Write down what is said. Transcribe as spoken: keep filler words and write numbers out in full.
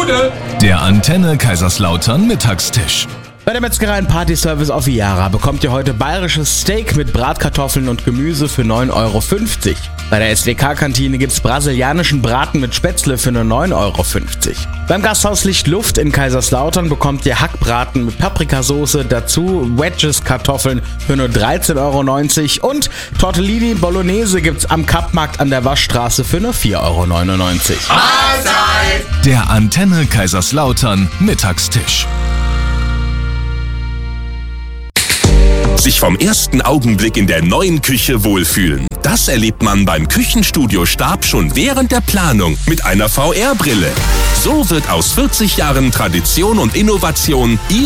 Stunde. Der Antenne Kaiserslautern Mittagstisch. Bei der Metzgerei Party-Service auf Viara bekommt ihr heute bayerisches Steak mit Bratkartoffeln und Gemüse für neun Euro fünfzig. Bei der S W K-Kantine gibt's brasilianischen Braten mit Spätzle für nur neun Euro fünfzig. Beim Gasthaus Licht Luft in Kaiserslautern bekommt ihr Hackbraten mit Paprikasauce, dazu Wedges Kartoffeln für nur dreizehn Euro neunzig und Tortellini Bolognese gibt's am Kappmarkt an der Waschstraße für nur vier Euro neunundneunzig. Mahlzeit. Der Antenne Kaiserslautern Mittagstisch. Sich vom ersten Augenblick in der neuen Küche wohlfühlen. Das erlebt man beim Küchenstudio Stab schon während der Planung mit einer V R-Brille. So wird aus vierzig Jahren Tradition und Innovation Ihr